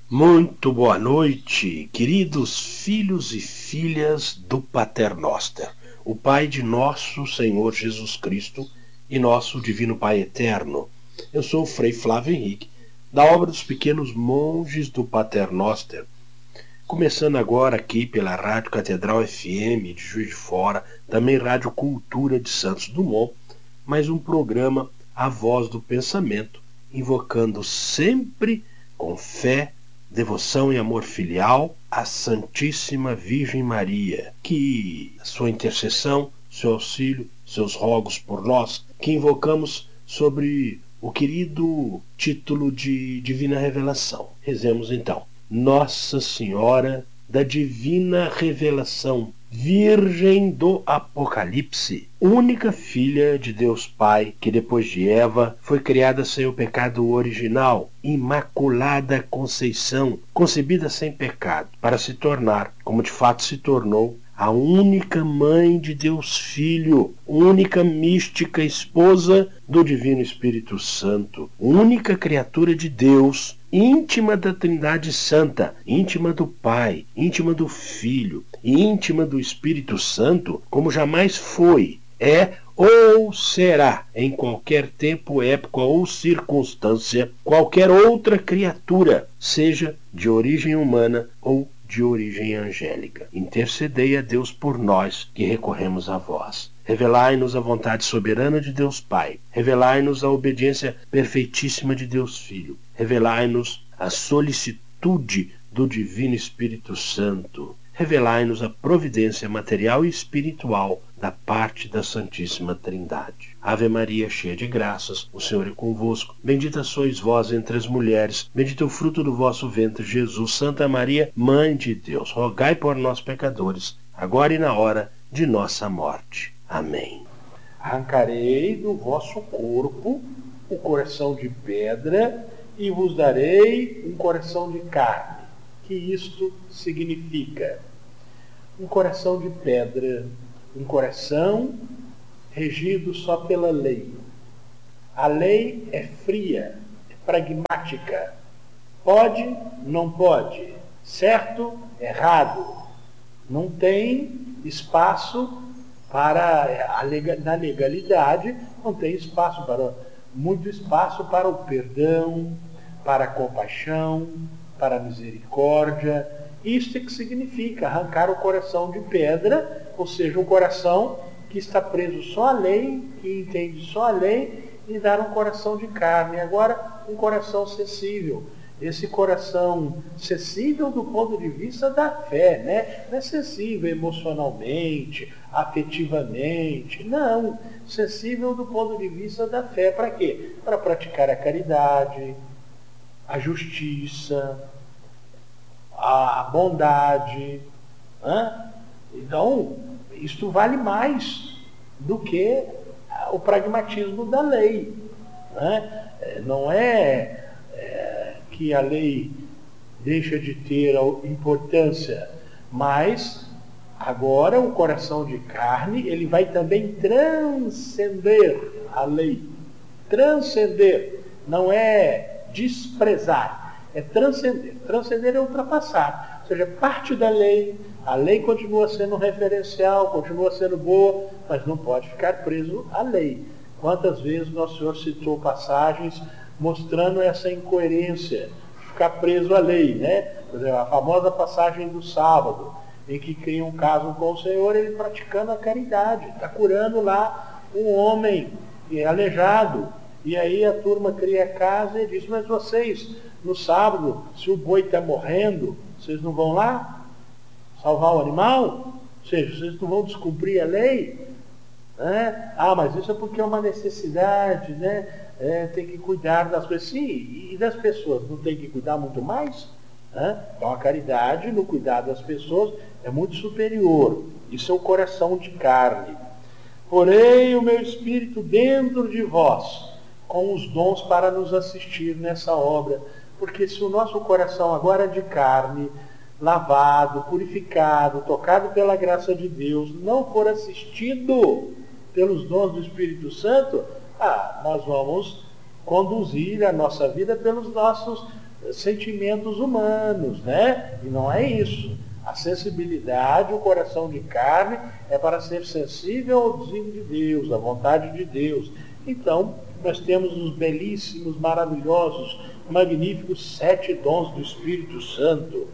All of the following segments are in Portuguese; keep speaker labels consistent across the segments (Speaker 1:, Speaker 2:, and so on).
Speaker 1: Muito boa noite, queridos filhos e filhas do Pater Noster, o Pai de nosso Senhor Jesus Cristo e nosso Divino Pai Eterno. Eu sou o Frei Flávio Henrique, da obra dos pequenos monges do Pater Noster, começando agora aqui pela Rádio Catedral FM de Juiz de Fora, também Rádio Cultura de Santos Dumont, mais um programa A Voz do Pensamento, invocando sempre com fé, devoção e amor filial à Santíssima Virgem Maria, que sua intercessão, seu auxílio, seus rogos por nós, que invocamos sobre o querido título de Divina Revelação. Rezemos então. Nossa Senhora da Divina Revelação, Virgem do Apocalipse, única filha de Deus Pai, que depois de Eva foi criada sem o pecado original, Imaculada Conceição, concebida sem pecado, para se tornar, como de fato se tornou, a única mãe de Deus Filho, única mística esposa do Divino Espírito Santo, única criatura de Deus, íntima da Trindade Santa, íntima do Pai, íntima do Filho e íntima do Espírito Santo, como jamais foi, é ou será, em qualquer tempo, época ou circunstância, qualquer outra criatura, seja de origem humana ou de origem angélica. Intercedei a Deus por nós, que recorremos a vós. Revelai-nos a vontade soberana de Deus Pai. Revelai-nos a obediência perfeitíssima de Deus Filho. Revelai-nos a solicitude do Divino Espírito Santo. Revelai-nos a providência material e espiritual da parte da Santíssima Trindade. Ave Maria, cheia de graças, o Senhor é convosco. Bendita sois vós entre as mulheres, bendito é o fruto do vosso ventre, Jesus. Santa Maria, Mãe de Deus, rogai por nós, pecadores, agora e na hora de nossa morte. Amém. Arrancarei do vosso corpo o coração de pedra e vos darei um coração de carne. Que isto significa? Um coração de pedra, um coração regido só pela lei. A lei é fria, é pragmática. Pode, não pode. Certo, errado. Não tem espaço para na legalidade, não tem espaço muito espaço para o perdão, para a compaixão, para a misericórdia. Isto é que significa arrancar o coração de pedra, ou seja, um coração que está preso só à lei, que entende só a lei, e dar um coração de carne. Agora, um coração sensível. Esse coração sensível do ponto de vista da fé, né? Não é sensível emocionalmente, afetivamente, não. Sensível do ponto de vista da fé. Para quê? Para praticar a caridade, a justiça, a bondade. Então, isto vale mais do que o pragmatismo da lei. Não é que a lei deixa de ter importância, mas agora o coração de carne, ele vai também transcender a lei. Transcender não é desprezar, é transcender. Transcender é ultrapassar, ou seja, parte da lei. A lei continua sendo um referencial, continua sendo boa, mas não pode ficar preso à lei. Quantas vezes Nosso Senhor citou passagens mostrando essa incoerência, ficar preso à lei, né? Por exemplo, a famosa passagem do sábado, em que cria um caso com o Senhor, ele praticando a caridade, está curando lá um homem aleijado. E aí a turma cria a casa e diz: mas vocês, no sábado, se o boi está morrendo, vocês não vão lá salvar o animal? Ou seja, vocês não vão descumprir a lei? Mas isso é porque é uma necessidade, né? Tem que cuidar das coisas. Sim, e das pessoas, não tem que cuidar muito mais? Então a caridade no cuidado das pessoas é muito superior. Isso é o coração de carne. Porém, o meu Espírito dentro de vós, com os dons para nos assistir nessa obra. Porque se o nosso coração agora é de carne, lavado, purificado, tocado pela graça de Deus, não for assistido pelos dons do Espírito Santo, nós vamos conduzir a nossa vida pelos nossos
Speaker 2: sentimentos humanos, né? E não é isso. A sensibilidade, o coração de carne, é para ser sensível ao desígnio de Deus, à vontade de Deus. Então, nós temos os belíssimos, maravilhosos, magníficos 7 dons do Espírito Santo.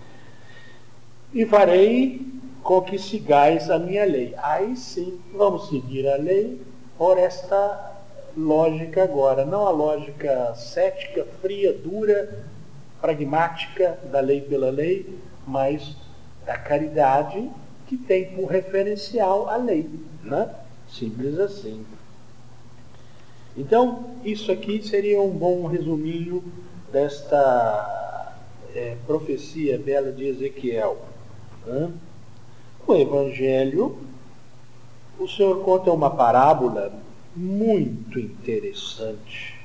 Speaker 2: E farei com que sigais a minha lei. Aí sim, vamos seguir a lei por esta lógica agora. Não a lógica cética, fria, dura, pragmática da lei pela lei, mas da caridade que tem por referencial a lei, né? Simples assim. Então, isso aqui seria um bom resuminho desta profecia bela de Ezequiel. Né? O Evangelho, o Senhor conta uma parábola muito interessante.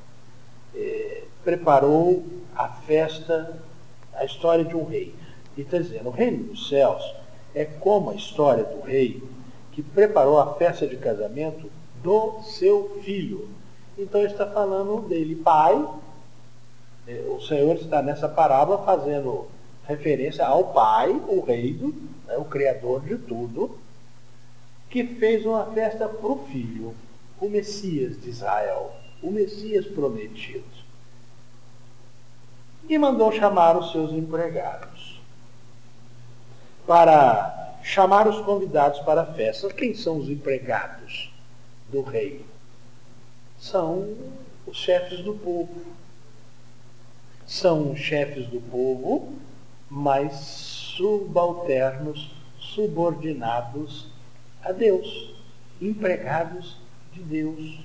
Speaker 2: Preparou a festa, a história de um rei. E está dizendo, o reino dos céus é como a história do rei que preparou a festa de casamento do seu filho. Então ele está falando dele, pai. O Senhor está nessa parábola fazendo referência ao pai, o rei, né, o criador de tudo, que fez uma festa para o filho, o Messias de Israel, o Messias prometido. E mandou chamar os seus empregados para chamar os convidados para a festa. Quem são os empregados do rei? São os chefes do povo. São chefes do povo, mas subalternos, subordinados a Deus, empregados de Deus.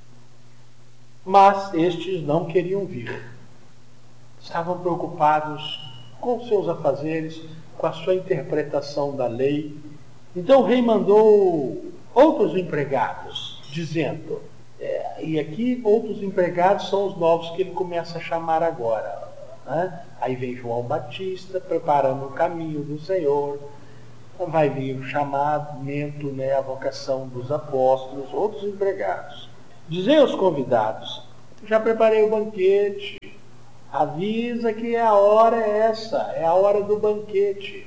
Speaker 2: Mas estes não queriam vir. Estavam preocupados com seus afazeres, com a sua interpretação da lei. Então o rei mandou outros empregados, dizendo, e aqui outros empregados são os novos que ele começa a chamar agora. Né? Aí vem João Batista, preparando o caminho do Senhor. Vai vir o chamamento, né, a vocação dos apóstolos, outros empregados. Dizem aos convidados, já preparei o banquete. Avisa que a hora é essa, é a hora do banquete.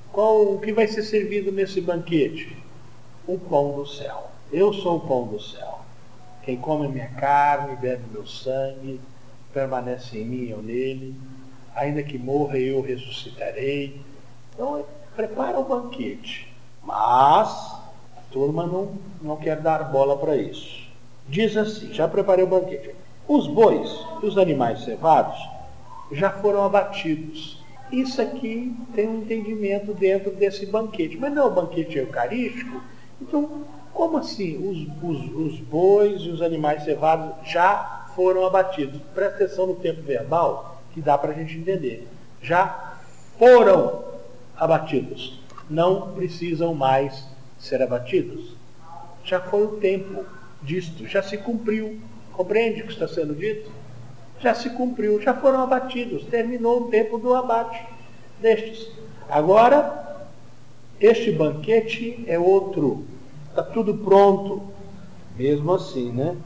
Speaker 2: O que vai ser servido nesse banquete? O pão do céu. Eu sou o pão do céu. Quem come a minha carne, bebe meu sangue, permanece em mim e eu nele. Ainda que morra, eu ressuscitarei. Então, prepara o banquete. Mas a turma não quer dar bola para isso. Diz assim, já preparei o banquete. Os bois e os animais cevados já foram abatidos. Isso aqui tem um entendimento dentro desse banquete. Mas não é o banquete eucarístico? Então, como assim os bois e os animais cevados já foram abatidos? Presta atenção no tempo verbal, que dá para a gente entender. Já foram abatidos. Não precisam mais ser abatidos. Já foi o tempo disto, já se cumpriu. Compreende o que está sendo dito? Já se cumpriu, já foram abatidos, terminou o tempo do abate destes. Agora, este banquete é outro, está tudo pronto. Mesmo assim, né?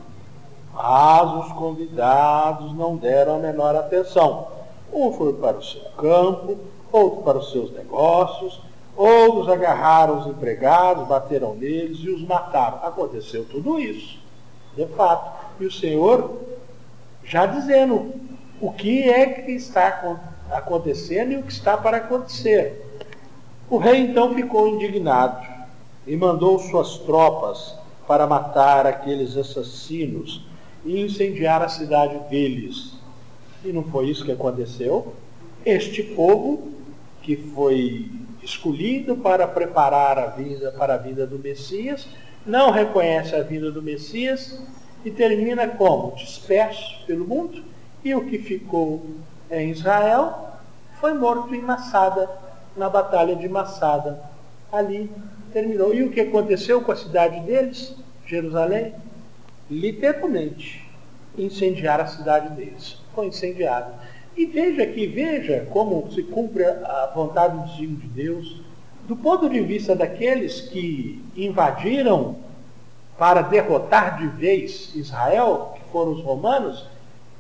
Speaker 2: Mas os convidados não deram a menor atenção. Um foi para o seu campo, outro para os seus negócios, outros agarraram os empregados, bateram neles e os mataram. Aconteceu tudo isso, de fato. E o Senhor já dizendo o que é que está acontecendo e o que está para acontecer. O rei então ficou indignado e mandou suas tropas para matar aqueles assassinos e incendiar a cidade deles. E não foi isso que aconteceu? Este povo, que foi escolhido para preparar a vida para a vinda do Messias, não reconhece a vinda do Messias e termina como? Disperso pelo mundo, e o que ficou em Israel foi morto em Massada, na batalha de Massada. Ali terminou. E o que aconteceu com a cidade deles, Jerusalém? Literalmente, incendiar a cidade deles. Foi incendiada. E veja como se cumpre a vontade do desígnio de Deus. Do ponto de vista daqueles que invadiram para derrotar de vez Israel, que foram os romanos,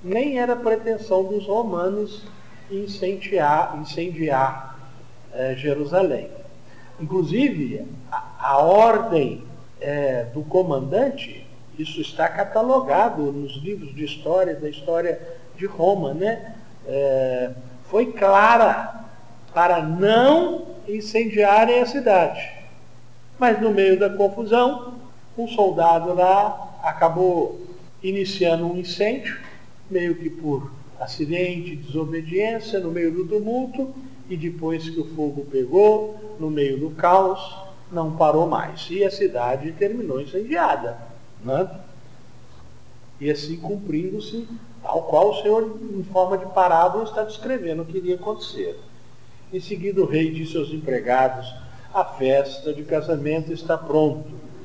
Speaker 2: nem era pretensão dos romanos incendiar Jerusalém. Inclusive, a ordem do comandante, isso está catalogado nos livros de história, da história de Roma, né? Foi clara para não incendiarem a cidade. Mas no meio da confusão, um soldado lá acabou iniciando um incêndio, meio que por acidente, desobediência, no meio do tumulto, e depois que o fogo pegou, no meio do caos, não parou mais. E a cidade terminou incendiada, né? E assim cumprindo-se, tal qual o Senhor, em forma de parábola, está descrevendo o que iria acontecer. Em seguida o rei disse aos empregados: a festa de casamento está pronta.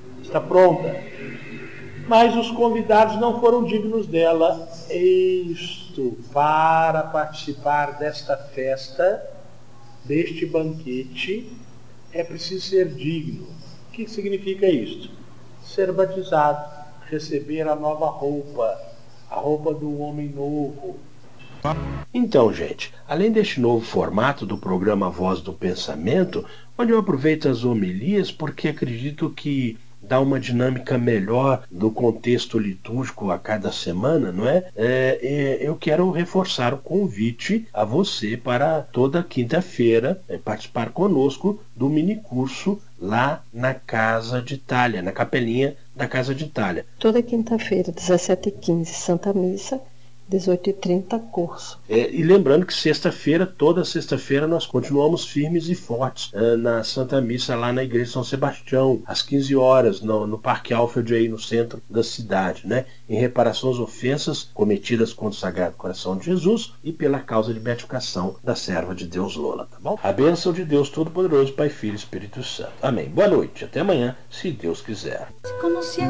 Speaker 2: Mas os convidados não foram dignos dela. Isto, para participar desta festa, deste banquete, é preciso ser digno. O que significa isto? Ser batizado, receber a nova roupa, a roupa do homem novo.
Speaker 1: Então, gente, além deste novo formato do programa Voz do Pensamento, onde eu aproveito as homilias porque acredito que dá uma dinâmica melhor do contexto litúrgico a cada semana, não é? Eu quero reforçar o convite a você para toda quinta-feira participar conosco do minicurso lá na Casa de Itália, na capelinha da Casa de Itália.
Speaker 3: Toda quinta-feira, 17h15, Santa Missa, 18h30, curso.
Speaker 1: E lembrando que toda sexta-feira, nós continuamos firmes e fortes na Santa Missa lá na Igreja de São Sebastião, às 15 horas, no Parque Alfred, aí no centro da cidade, né? Em reparação às ofensas cometidas contra o Sagrado Coração de Jesus e pela causa de beatificação da serva de Deus Lola, tá bom? A bênção de Deus Todo-Poderoso, Pai, Filho e Espírito Santo. Amém. Boa noite. Até amanhã, se Deus quiser.